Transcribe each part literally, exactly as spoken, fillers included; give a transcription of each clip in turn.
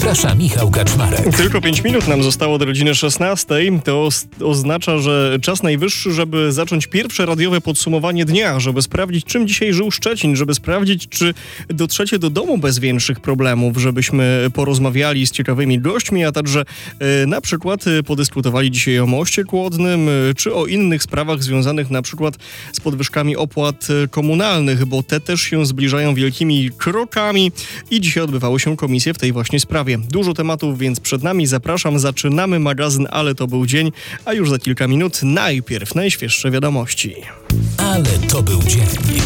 Zaprasza Michał Kaczmarek. Tylko pięć minut nam zostało do godziny szesnastej. To oznacza, że czas najwyższy, żeby zacząć pierwsze radiowe podsumowanie dnia, żeby sprawdzić, czym dzisiaj żył Szczecin, żeby sprawdzić, czy dotrzecie do domu bez większych problemów, żebyśmy porozmawiali z ciekawymi gośćmi, a także e, na przykład podyskutowali dzisiaj o moście Kłodnym, czy o innych sprawach związanych na przykład z podwyżkami opłat komunalnych, bo te też się zbliżają wielkimi krokami i dzisiaj odbywały się komisje w tej właśnie sprawie. Dużo tematów więc przed nami. Zapraszam, zaczynamy magazyn Ale to był dzień, a już za kilka minut najpierw najświeższe wiadomości. Ale to był dzień.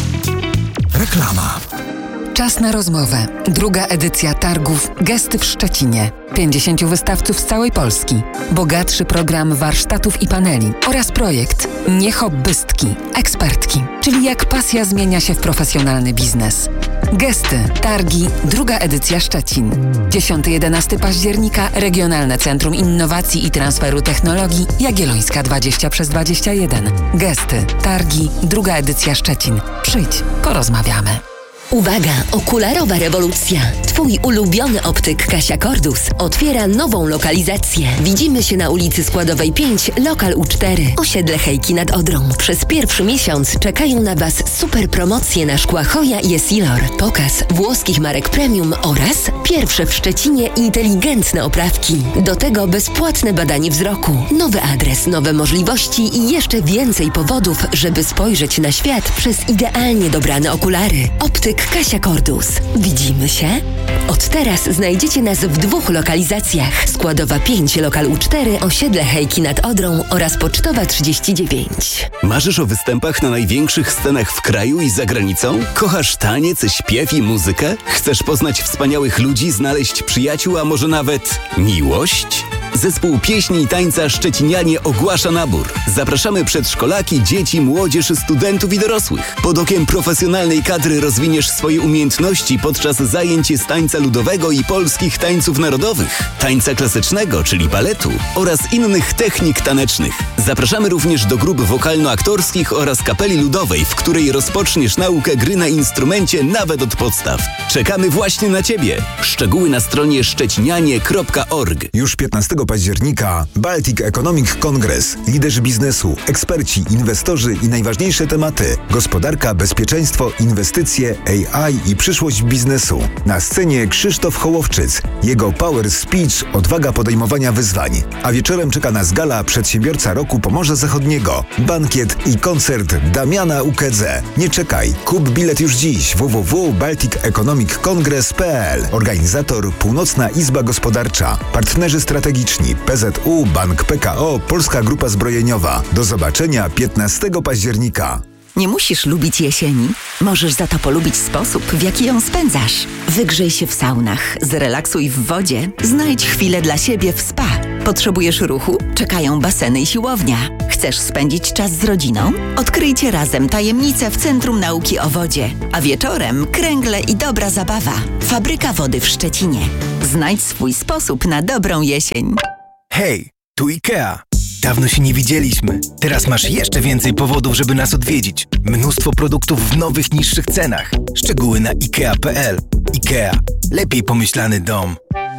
Reklama. Czas na rozmowę. Druga edycja targów Gesty w Szczecinie. pięćdziesięciu wystawców z całej Polski. Bogatszy program warsztatów i paneli oraz projekt Nie hobbystki, ekspertki, czyli jak pasja zmienia się w profesjonalny biznes. Gesty, targi, druga edycja Szczecin. dziesiątego do jedenastego października Regionalne Centrum Innowacji i Transferu Technologii Jagiellońska dwadzieścia przez dwadzieścia jeden. Gesty, targi, druga edycja Szczecin. Przyjdź, porozmawiamy. Uwaga! Okularowa rewolucja. Twój ulubiony optyk Kasia Cordus otwiera nową lokalizację. Widzimy się na ulicy Składowej pięć, lokal U cztery, osiedle Hejki nad Odrą. Przez pierwszy miesiąc czekają na Was super promocje na szkła Hoya i Essilor, pokaz włoskich marek premium oraz pierwsze w Szczecinie inteligentne oprawki. Do tego bezpłatne badanie wzroku. Nowy adres, nowe możliwości i jeszcze więcej powodów, żeby spojrzeć na świat przez idealnie dobrane okulary. Optyk Kasia Cordus. Widzimy się? Od teraz znajdziecie nas w dwóch lokalizacjach. Składowa pięć, lokal U cztery, osiedle Hejki nad Odrą oraz Pocztowa trzydzieści dziewięć. Marzysz o występach na największych scenach w kraju i za granicą? Kochasz taniec, śpiew i muzykę? Chcesz poznać wspaniałych ludzi, znaleźć przyjaciół, a może nawet miłość? Zespół Pieśni i Tańca Szczecinianie ogłasza nabór. Zapraszamy przedszkolaki, dzieci, młodzież, studentów i dorosłych. Pod okiem profesjonalnej kadry rozwiniesz swoje umiejętności podczas zajęć z tańca ludowego i polskich tańców narodowych, tańca klasycznego, czyli baletu oraz innych technik tanecznych. Zapraszamy również do grup wokalno-aktorskich oraz kapeli ludowej, w której rozpoczniesz naukę gry na instrumencie nawet od podstaw. Czekamy właśnie na Ciebie. Szczegóły na stronie szczecinianie kropka org. Już piętnastego października Baltic Economic Congress. Liderzy biznesu, eksperci, inwestorzy i najważniejsze tematy. Gospodarka, bezpieczeństwo, inwestycje, A I i przyszłość biznesu. Na scenie Krzysztof Hołowczyc. Jego power speech, odwaga podejmowania wyzwań. A wieczorem czeka nas gala Przedsiębiorca Roku Pomorza Zachodniego. Bankiet i koncert Damiana Ukedze. Nie czekaj. Kup bilet już dziś. w w w kropka baltic economic congress kropka p l. Organizator Północna Izba Gospodarcza. Partnerzy strategiczni P Z U, Bank P K O, Polska Grupa Zbrojeniowa. Do zobaczenia piętnastego października. Nie musisz lubić jesieni. Możesz za to polubić sposób, w jaki ją spędzasz. Wygrzej się w saunach, zrelaksuj w wodzie, znajdź chwilę dla siebie w spa. Potrzebujesz ruchu? Czekają baseny i siłownia. Chcesz spędzić czas z rodziną? Odkryjcie razem tajemnice w Centrum Nauki o Wodzie. A wieczorem kręgle i dobra zabawa. Fabryka Wody w Szczecinie. Znajdź swój sposób na dobrą jesień. Hej, tu IKEA. Dawno się nie widzieliśmy. Teraz masz jeszcze więcej powodów, żeby nas odwiedzić. Mnóstwo produktów w nowych, niższych cenach. Szczegóły na ikea kropka p l. IKEA. Lepiej pomyślany dom.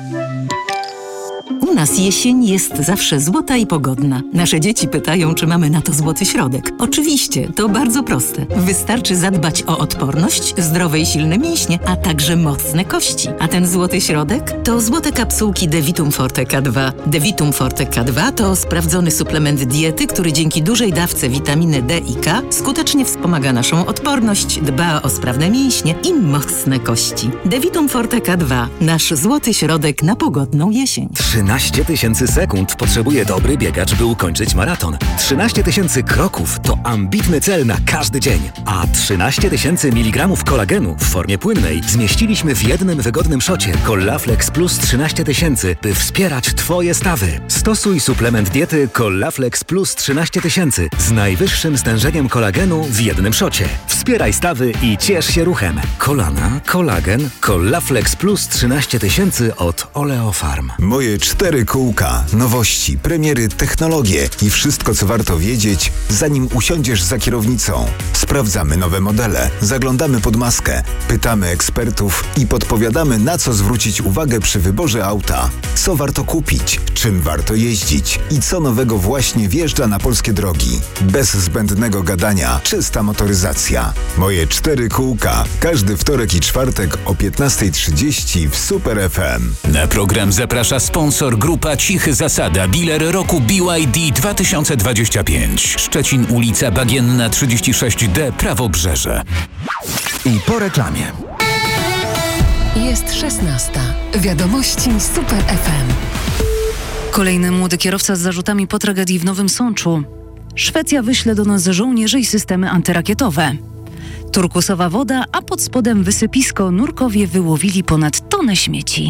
U nas jesień jest zawsze złota i pogodna. Nasze dzieci pytają, czy mamy na to złoty środek. Oczywiście, to bardzo proste. Wystarczy zadbać o odporność, zdrowe i silne mięśnie, a także mocne kości. A ten złoty środek to złote kapsułki Devitum Forte K dwa. Devitum Forte K dwa to sprawdzony suplement diety, który dzięki dużej dawce witaminy D i K skutecznie wspomaga naszą odporność, dba o sprawne mięśnie i mocne kości. Devitum Forte K dwa. Nasz złoty środek na pogodną jesień. trzynaście tysięcy sekund potrzebuje dobry biegacz, by ukończyć maraton. trzynaście tysięcy kroków to ambitny cel na każdy dzień. A trzynaście tysięcy miligramów kolagenu w formie płynnej zmieściliśmy w jednym wygodnym szocie Collaflex Plus trzynaście tysięcy, by wspierać Twoje stawy. Stosuj suplement diety Collaflex Plus trzynaście tysięcy z najwyższym stężeniem kolagenu w jednym szocie. Wspieraj stawy i ciesz się ruchem. Kolana, kolagen, Collaflex Plus trzynaście tysięcy od Oleofarm. Moje cztery Cztery kółka, nowości, premiery, technologie i wszystko, co warto wiedzieć, zanim usiądziesz za kierownicą. Sprawdzamy nowe modele, zaglądamy pod maskę, pytamy ekspertów i podpowiadamy, na co zwrócić uwagę przy wyborze auta. Co warto kupić, czym warto jeździć i co nowego właśnie wjeżdża na polskie drogi. Bez zbędnego gadania, czysta motoryzacja. Moje cztery kółka. Każdy wtorek i czwartek o piętnasta trzydzieści w Super F M. Na program zaprasza sponsor Grupa Cichy Zasada, dealer roku B Y D dwa tysiące dwadzieścia pięć. Szczecin, ulica Bagienna trzydzieści sześć D, Prawobrzeże. I po reklamie. Jest szesnasta. Wiadomości Super F M. Kolejny młody kierowca z zarzutami po tragedii w Nowym Sączu. Szwecja wyśle do nas żołnierzy i systemy antyrakietowe. Turkusowa woda, a pod spodem wysypisko. Nurkowie wyłowili ponad tonę śmieci.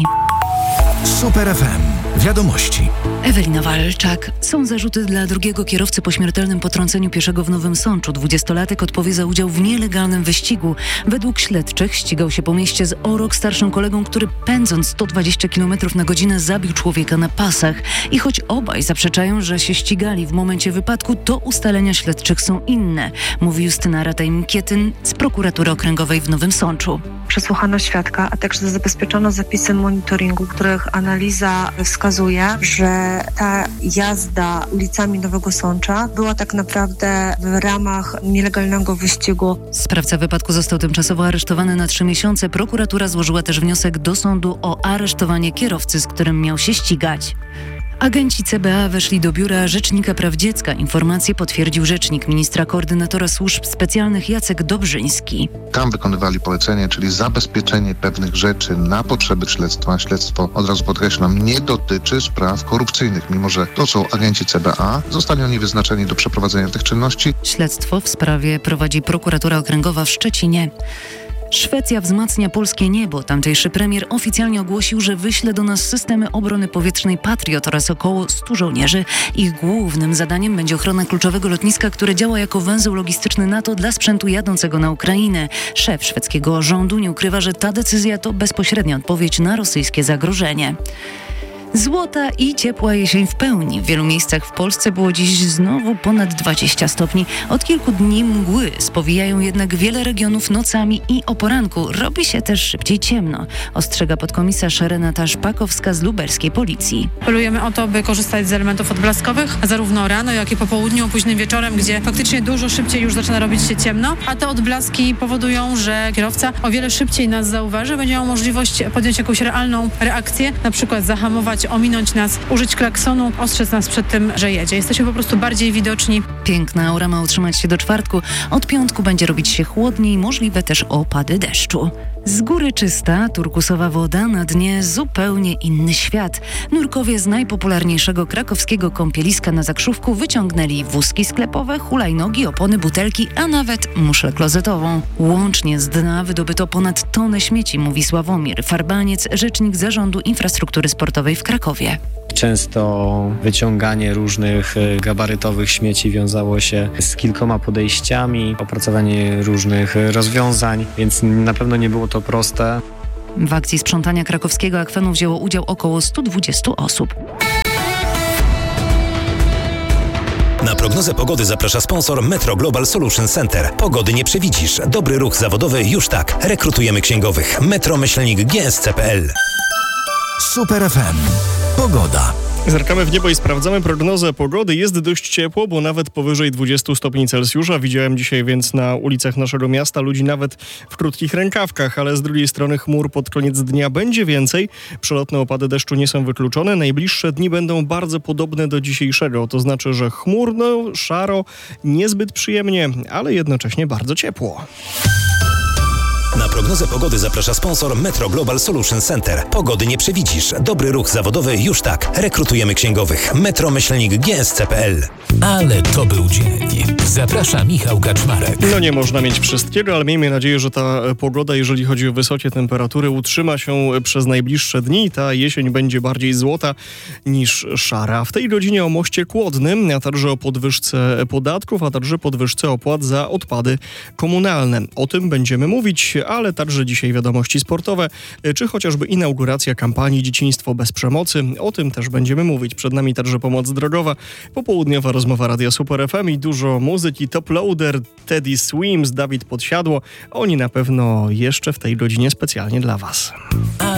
Super F M. Wiadomości. Ewelina Walczak. Są zarzuty dla drugiego kierowcy po śmiertelnym potrąceniu pieszego w Nowym Sączu. Dwudziestolatek odpowie za udział w nielegalnym wyścigu. Według śledczych ścigał się po mieście z o rok starszym kolegą, który pędząc sto dwadzieścia kilometrów na godzinę zabił człowieka na pasach. I choć obaj zaprzeczają, że się ścigali w momencie wypadku, to ustalenia śledczych są inne, mówi Justyna Rataj-Mkietyn z prokuratury okręgowej w Nowym Sączu. Przesłuchano świadka, a także zabezpieczono zapisy monitoringu, których analiza wskazuje, że ta jazda ulicami Nowego Sącza była tak naprawdę w ramach nielegalnego wyścigu. Sprawca wypadku został tymczasowo aresztowany na trzy miesiące. Prokuratura złożyła też wniosek do sądu o aresztowanie kierowcy, z którym miał się ścigać. Agenci C B A weszli do biura Rzecznika Praw Dziecka. Informację potwierdził rzecznik ministra koordynatora służb specjalnych Jacek Dobrzyński. Tam wykonywali polecenie, czyli zabezpieczenie pewnych rzeczy na potrzeby śledztwa. Śledztwo, od razu podkreślam, nie dotyczy spraw korupcyjnych, mimo że to są agenci C B A. Zostali oni wyznaczeni do przeprowadzenia tych czynności. Śledztwo w sprawie prowadzi prokuratura okręgowa w Szczecinie. Szwecja wzmacnia polskie niebo. Tamtejszy premier oficjalnie ogłosił, że wyśle do nas systemy obrony powietrznej Patriot oraz około stu żołnierzy. Ich głównym zadaniem będzie ochrona kluczowego lotniska, które działa jako węzeł logistyczny NATO dla sprzętu jadącego na Ukrainę. Szef szwedzkiego rządu nie ukrywa, że ta decyzja to bezpośrednia odpowiedź na rosyjskie zagrożenie. Złota i ciepła jesień w pełni. W wielu miejscach w Polsce było dziś znowu ponad dwadzieścia stopni. Od kilku dni mgły spowijają jednak wiele regionów nocami i o poranku. Robi się też szybciej ciemno, ostrzega podkomisarz Renata Szpakowska z lubelskiej policji. Apelujemy o to, by korzystać z elementów odblaskowych, zarówno rano, jak i po południu, późnym wieczorem, gdzie faktycznie dużo szybciej już zaczyna robić się ciemno, a te odblaski powodują, że kierowca o wiele szybciej nas zauważy, będzie miał możliwość podjąć jakąś realną reakcję, na przykład zahamować, ominąć nas, użyć klaksonu, ostrzec nas przed tym, że jedzie. Jesteśmy po prostu bardziej widoczni. Piękna aura ma utrzymać się do czwartku. Od piątku będzie robić się chłodniej, możliwe też opady deszczu. Z góry czysta, turkusowa woda, na dnie zupełnie inny świat. Nurkowie z najpopularniejszego krakowskiego kąpieliska na Zakrzówku wyciągnęli wózki sklepowe, hulajnogi, opony, butelki, a nawet muszlę klozetową. Łącznie z dna wydobyto ponad tonę śmieci, mówi Sławomir Farbaniec, rzecznik Zarządu Infrastruktury Sportowej w Krakowie. Często wyciąganie różnych gabarytowych śmieci wiązało się z kilkoma podejściami, opracowanie różnych rozwiązań, więc na pewno nie było to proste. W akcji sprzątania krakowskiego akwenu wzięło udział około stu dwudziestu osób. Na prognozę pogody zaprasza sponsor Metro Global Solution Center. Pogody nie przewidzisz. Dobry ruch zawodowy już tak. Rekrutujemy księgowych. metro myślnik g s c kropka p l. Super F M. Pogoda. Zerkamy w niebo i sprawdzamy prognozę pogody. Jest dość ciepło, bo nawet powyżej dwudziestu stopni Celsjusza. Widziałem dzisiaj więc na ulicach naszego miasta ludzi nawet w krótkich rękawkach, ale z drugiej strony chmur pod koniec dnia będzie więcej. Przelotne opady deszczu nie są wykluczone. Najbliższe dni będą bardzo podobne do dzisiejszego. To znaczy, że chmurno, szaro, niezbyt przyjemnie, ale jednocześnie bardzo ciepło. Na prognozę pogody zaprasza sponsor Metro Global Solution Center. Pogody nie przewidzisz. Dobry ruch zawodowy już tak. Rekrutujemy księgowych. metro myślnik g s c kropka p l. Ale to był dzień. Zaprasza Michał Kaczmarek. No nie można mieć wszystkiego, ale miejmy nadzieję, że ta pogoda, jeżeli chodzi o wysokie temperatury, utrzyma się przez najbliższe dni. Ta jesień będzie bardziej złota niż szara. W tej godzinie o moście Kłodnym, a także o podwyżce podatków, a także podwyżce opłat za odpady komunalne. O tym będziemy mówić, ale także dzisiaj wiadomości sportowe, czy chociażby inauguracja kampanii Dzieciństwo bez przemocy. O tym też będziemy mówić. Przed nami także pomoc drogowa, popołudniowa rozmowa Radia Super F M i dużo muzyki. Top Loader, Teddy Swims, Dawid Podsiadło. Oni na pewno jeszcze w tej godzinie specjalnie dla Was.